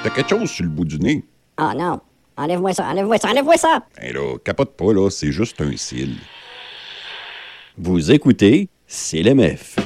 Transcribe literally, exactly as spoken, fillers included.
T'as quelque chose sur le bout du nez. Ah oh non. Enlève-moi ça, enlève-moi ça, enlève-moi ça! Ben là, capote pas, là, c'est juste un cil. Vous écoutez C L M F.